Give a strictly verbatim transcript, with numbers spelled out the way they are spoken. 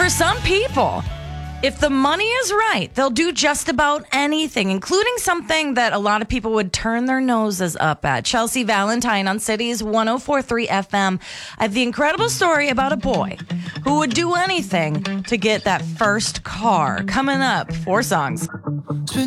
for some people, if the money is right, they'll do just about anything, including something that a lot of people would turn their noses up at. Chelsea Valentine on Cities one oh four point three F M. I have the incredible story about a boy who would do anything to get that first car. Coming up, four songs.